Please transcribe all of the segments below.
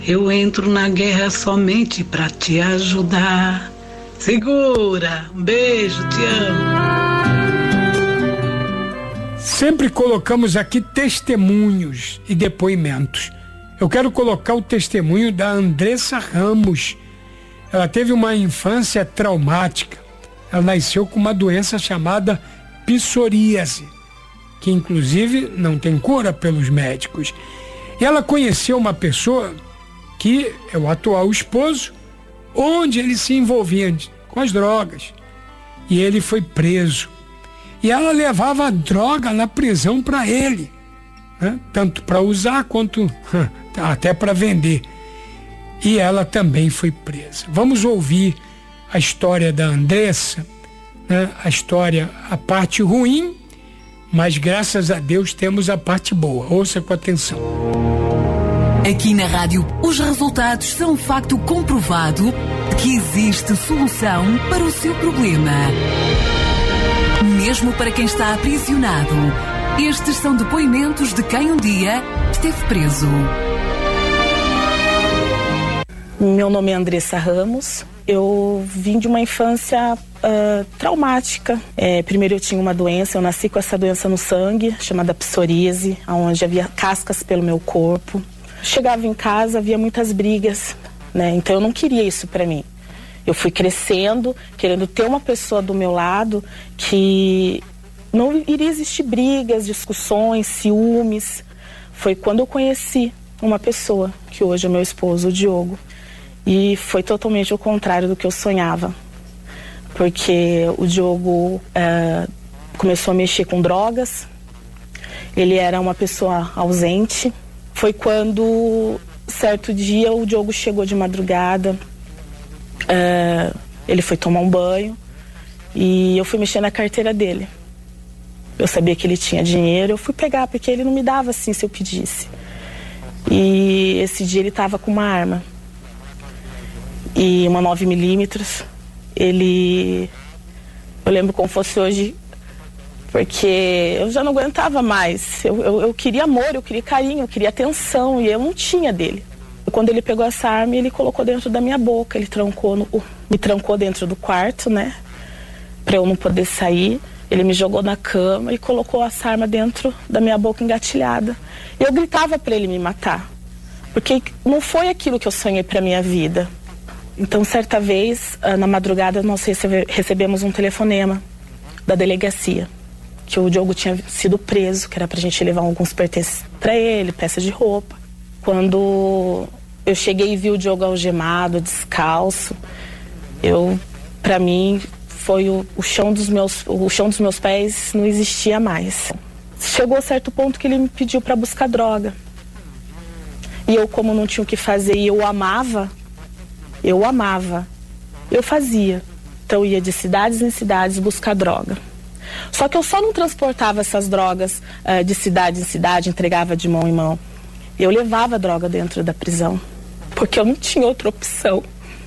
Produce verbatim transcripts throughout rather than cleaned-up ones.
Eu entro na guerra somente pra te ajudar. Segura, um beijo, te amo. Sempre colocamos aqui testemunhos e depoimentos. Eu quero colocar o testemunho da Andressa Ramos. Ela teve uma infância traumática. Ela nasceu com uma doença chamada psoríase, que inclusive não tem cura pelos médicos. E ela conheceu uma pessoa que é o atual esposo, onde ele se envolvia com as drogas. E ele foi preso. E ela levava a droga na prisão para ele, né? Tanto para usar quanto até para vender. E ela também foi presa. Vamos ouvir a história da Andressa, né? A história, a parte ruim, mas graças a Deus temos a parte boa. Ouça com atenção. Aqui na rádio, os resultados são um facto comprovado que existe solução para o seu problema. Mesmo para quem está aprisionado, estes são depoimentos de quem um dia esteve preso. Meu nome é Andressa Ramos. Eu vim de uma infância uh, traumática. É, primeiro eu tinha uma doença, eu nasci com essa doença no sangue, chamada psoríase, onde havia cascas pelo meu corpo. Chegava em casa, havia muitas brigas, né? Então eu não queria isso pra mim. Eu fui crescendo, querendo ter uma pessoa do meu lado que não iria existir brigas, discussões, ciúmes. Foi quando eu conheci uma pessoa, que hoje é meu esposo, o Diogo. E foi totalmente o contrário do que eu sonhava. Porque o Diogo é, começou a mexer com drogas, ele era uma pessoa ausente. Foi quando, certo dia, o Diogo chegou de madrugada, é, ele foi tomar um banho e eu fui mexer na carteira dele. Eu sabia que ele tinha dinheiro, eu fui pegar, porque ele não me dava assim se eu pedisse. E esse dia ele estava com uma arma. E uma nove milímetros. Ele... Eu lembro como fosse hoje, porque eu já não aguentava mais. Eu, eu, eu queria amor, eu queria carinho, eu queria atenção, e eu não tinha dele. E quando ele pegou essa arma, ele colocou dentro da minha boca. Ele trancou no, me trancou dentro do quarto, né? Pra eu não poder sair. Ele me jogou na cama e colocou essa arma dentro da minha boca engatilhada. E eu gritava pra ele me matar, porque não foi aquilo que eu sonhei pra minha vida. Então, certa vez, na madrugada, nós recebe, recebemos um telefonema da delegacia, que o Diogo tinha sido preso, que era pra gente levar alguns pertences pra ele, peças de roupa. Quando eu cheguei e vi o Diogo algemado, descalço, eu, pra mim, foi o, o chão dos meus, o chão dos meus pés não existia mais. Chegou a certo ponto que ele me pediu pra buscar droga. E eu, como não tinha o que fazer e eu amava, eu amava, eu fazia. Então eu ia de cidades em cidades buscar droga. Só que eu só não transportava essas drogas uh, de cidade em cidade, entregava de mão em mão. Eu levava a droga dentro da prisão, porque eu não tinha outra opção.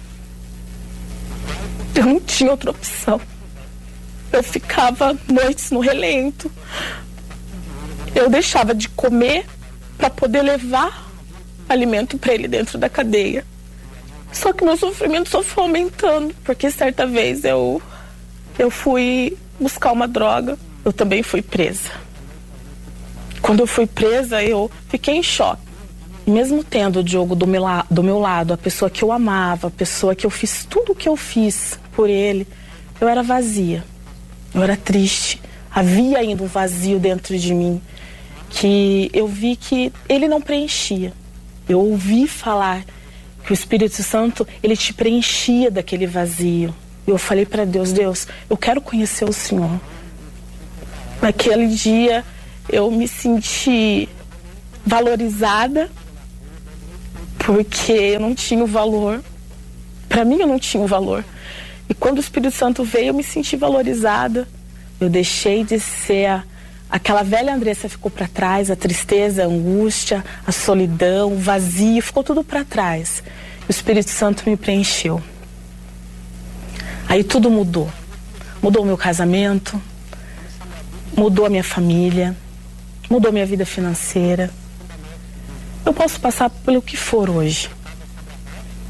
Eu não tinha outra opção. Eu ficava noites no relento. Eu deixava de comer para poder levar alimento para ele dentro da cadeia. Só que meu sofrimento só foi aumentando, porque certa vez eu, eu fui buscar uma droga, eu também fui presa. Quando eu fui presa, eu fiquei em choque. E mesmo tendo o Diogo do meu, do meu lado, a pessoa que eu amava, a pessoa que eu fiz tudo o que eu fiz por ele, eu era vazia, eu era triste. Havia ainda um vazio dentro de mim, que eu vi que ele não preenchia. Eu ouvi falar que o Espírito Santo, ele te preenchia daquele vazio. Eu falei para Deus, Deus, eu quero conhecer o Senhor. Naquele dia, eu me senti valorizada, porque eu não tinha o valor. Para mim, eu não tinha o valor. E quando o Espírito Santo veio, eu me senti valorizada. Eu deixei de ser a, aquela velha Andressa, ficou para trás, a tristeza, a angústia, a solidão, o vazio, ficou tudo para trás. O Espírito Santo me preencheu. Aí tudo mudou. Mudou o meu casamento, mudou a minha família, mudou a minha vida financeira. Eu posso passar pelo que for hoje,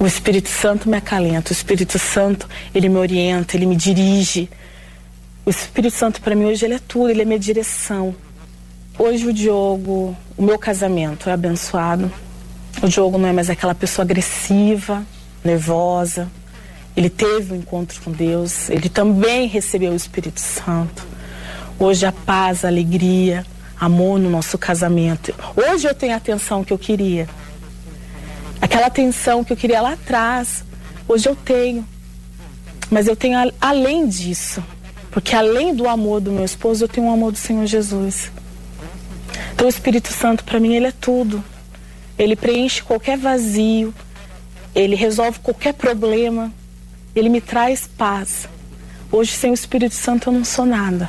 O Espírito Santo me acalenta, o Espírito Santo, ele me orienta, ele me dirige. O Espírito Santo para mim hoje ele é tudo, ele é minha direção. Hoje o Diogo, o meu casamento é abençoado. O Diogo não é mais aquela pessoa agressiva, nervosa. Ele teve um encontro com Deus, ele também recebeu o Espírito Santo. Hoje a paz, a alegria, amor no nosso casamento. Hoje eu tenho a atenção que eu queria. Aquela atenção que eu queria lá atrás, hoje eu tenho. Mas eu tenho a, além disso, porque além do amor do meu esposo, eu tenho o amor do Senhor Jesus. Então o Espírito Santo para mim ele é tudo. Ele preenche qualquer vazio, ele resolve qualquer problema, ele me traz paz. Hoje sem o Espírito Santo eu não sou nada.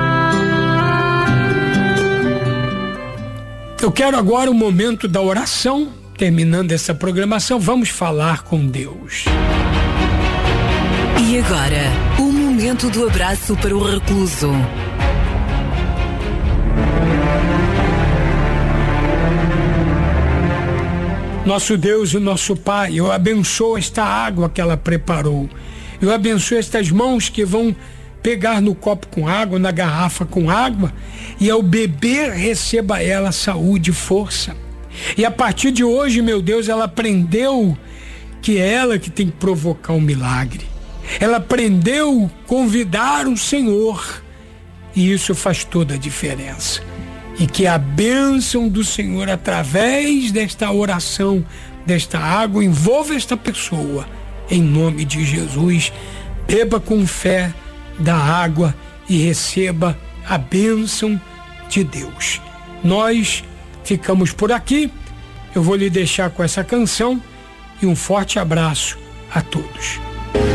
Eu quero agora o momento da oração. Terminando essa programação, vamos falar com Deus. E agora, o momento do abraço para o recluso. Nosso Deus e nosso Pai, eu abençoo esta água que ela preparou. Eu abençoo estas mãos que vão pegar no copo com água, na garrafa com água, e ao beber receba ela saúde e força. E a partir de hoje, meu Deus, ela aprendeu que é ela que tem que provocar um milagre. Ela aprendeu convidar o Senhor. E isso faz toda a diferença. E que a bênção do Senhor, através desta oração, desta água, envolva esta pessoa. Em nome de Jesus, beba com fé da água e receba a bênção de Deus. Nós ficamos por aqui. Eu vou lhe deixar com essa canção e um forte abraço a todos.